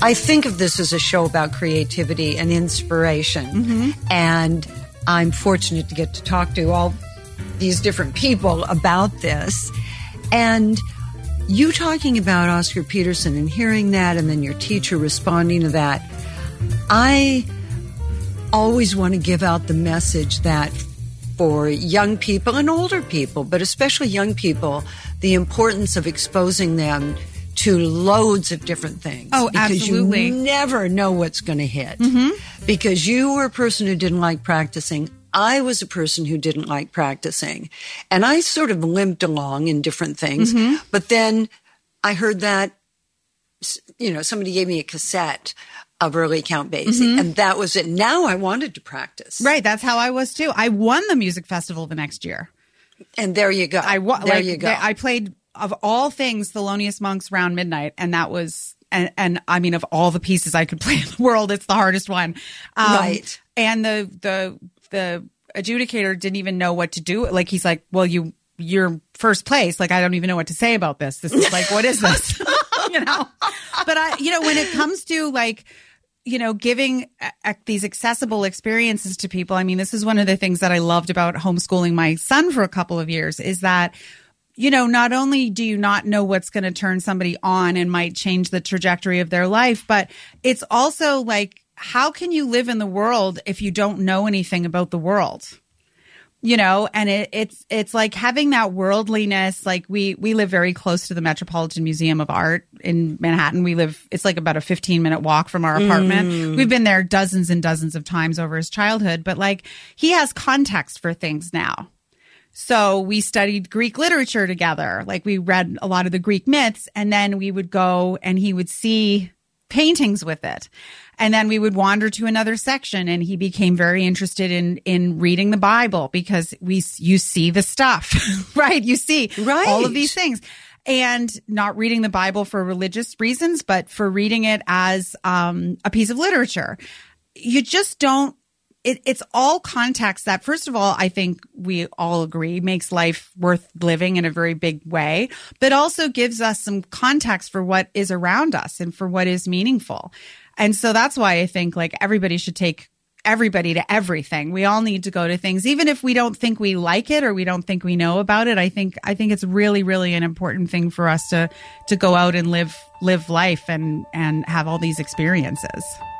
I think of this as a show about creativity and inspiration. And I'm fortunate to get to talk to all these different people about this. And you talking about Oscar Peterson and hearing that, and then your teacher responding to that, I always want to give out the message that for young people and older people, but especially young people, the importance of exposing them to loads of different things. Oh, because absolutely. You never know what's going to hit. Because you were a person who didn't like practicing. I was a person who didn't like practicing. And I sort of limped along in different things. But then I heard that, somebody gave me a cassette of Early Count Basie, and that was it. Now I wanted to practice. Right. That's how I was too. I won the music festival the next year. And there you go. You go. I played, of all things, Thelonious Monk's Round Midnight, and that was, and I mean, of all the pieces I could play in the world, it's the hardest one. Right. And the adjudicator didn't even know what to do. Like, he's like, well, you're first place. Like, I don't even know what to say about this. This is like, what is this? But when it comes to giving these accessible experiences to people, I mean, this is one of the things that I loved about homeschooling my son for a couple of years is that, not only do you not know what's going to turn somebody on and might change the trajectory of their life, but it's also like, how can you live in the world if you don't know anything about the world? And it's like having that worldliness. Like we live very close to the Metropolitan Museum of Art in Manhattan. It's like about a 15-minute walk from our apartment. We've been there dozens and dozens of times over his childhood, but like he has context for things now. So we studied Greek literature together. Like we read a lot of the Greek myths, and then we would go and he would see paintings with it. And then we would wander to another section, and he became very interested in reading the Bible because you see the stuff, right? You see all of these things, and not reading the Bible for religious reasons, but for reading it as a piece of literature. You just don't. It's all context that, first of all, I think we all agree makes life worth living in a very big way, but also gives us some context for what is around us and for what is meaningful. And so that's why I think like everybody should take everybody to everything. We all need to go to things, even if we don't think we like it or we don't think we know about it. I think it's really, really an important thing for us to go out and live life and have all these experiences.